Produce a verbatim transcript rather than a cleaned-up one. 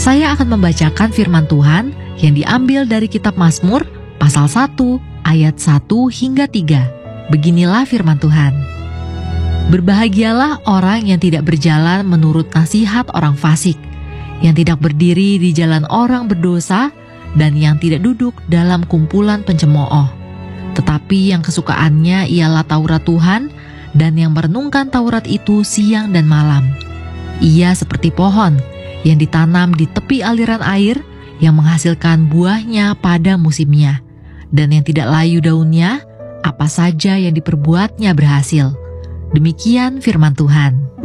Saya akan membacakan firman Tuhan yang diambil dari kitab Mazmur pasal satu ayat satu hingga tiga. Beginilah firman Tuhan. Berbahagialah orang yang tidak berjalan menurut nasihat orang fasik, yang tidak berdiri di jalan orang berdosa, dan yang tidak duduk dalam kumpulan pencemooh. Tetapi yang kesukaannya ialah Taurat Tuhan, dan yang merenungkan Taurat itu siang dan malam. Ia seperti pohon yang ditanam di tepi aliran air, yang menghasilkan buahnya pada musimnya, dan yang tidak layu daunnya, apa saja yang diperbuatnya berhasil. Demikian firman Tuhan.